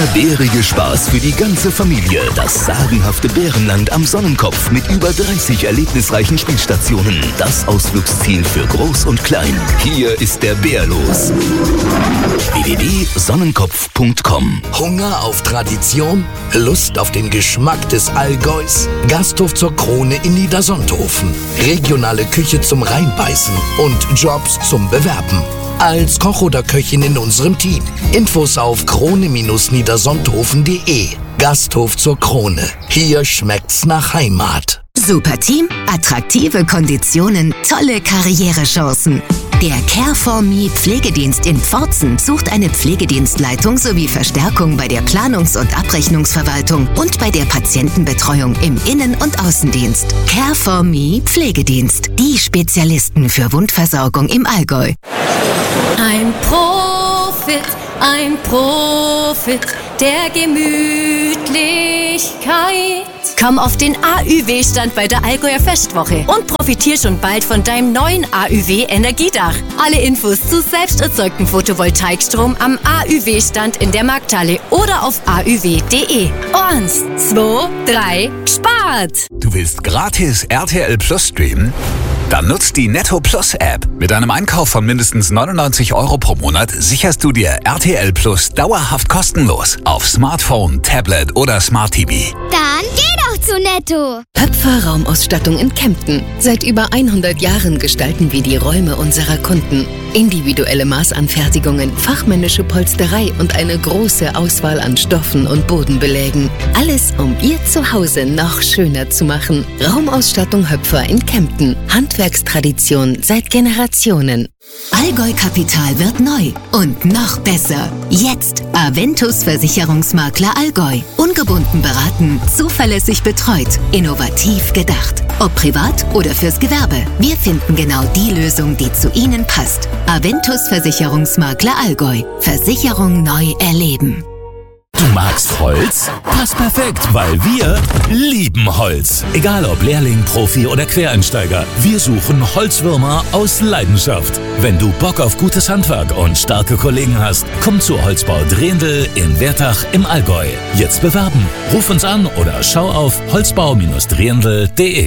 Der bärige Spaß für die ganze Familie. Das sagenhafte Bärenland am Sonnenkopf mit über 30 erlebnisreichen Spielstationen. Das Ausflugsziel für Groß und Klein. Hier ist der Bär los. www.sonnenkopf.com. Hunger auf Tradition? Lust auf den Geschmack des Allgäus? Gasthof zur Krone in Niedersonthofen. Regionale Küche zum Reinbeißen und Jobs zum Bewerben. Als Koch oder Köchin in unserem Team. Infos auf krone-niedersonthofen.de. Gasthof zur Krone. Hier schmeckt's nach Heimat. Super Team, attraktive Konditionen, tolle Karrierechancen. Der Care4Me Pflegedienst in Pforzen sucht eine Pflegedienstleitung sowie Verstärkung bei der Planungs- und Abrechnungsverwaltung und bei der Patientenbetreuung im Innen- und Außendienst. Care4Me Pflegedienst, die Spezialisten für Wundversorgung im Allgäu. Ein Profit der Gemütlichkeit. Komm auf den AÜW-Stand bei der Allgäuer Festwoche und profitier schon bald von deinem neuen AÜW-Energiedach. Alle Infos zu selbst erzeugtem Photovoltaikstrom am AÜW-Stand in der Markthalle oder auf auw.de. 1, 2, 3, gespart! Du willst gratis RTL Plus streamen? Dann nutzt die Netto Plus App. Mit einem Einkauf von mindestens 99 € pro Monat sicherst du dir RTL Plus dauerhaft kostenlos auf Smartphone, Tablet oder Smart TV. Dann geh doch zu Netto. Höpfer Raumausstattung in Kempten. Seit über 100 Jahren gestalten wir die Räume unserer Kunden. Individuelle Maßanfertigungen, fachmännische Polsterei und eine große Auswahl an Stoffen und Bodenbelägen. Alles, um Ihr Zuhause noch schöner zu machen. Raumausstattung Höpfer in Kempten. Handwerkstradition seit Generationen. Allgäu Kapital wird neu und noch besser. Jetzt Aventus Versicherungsmakler Allgäu. Ungebunden beraten, zuverlässig betreut, innovativ gedacht. Ob privat oder fürs Gewerbe. Wir finden genau die Lösung, die zu Ihnen passt. Aventus Versicherungsmakler Allgäu. Versicherung neu erleben. Du magst Holz? Passt perfekt, weil wir lieben Holz. Egal ob Lehrling, Profi oder Quereinsteiger, wir suchen Holzwürmer aus Leidenschaft. Wenn du Bock auf gutes Handwerk und starke Kollegen hast, komm zu Holzbau Drehendl in Wertach im Allgäu. Jetzt bewerben. Ruf uns an oder schau auf holzbau-drehendl.de.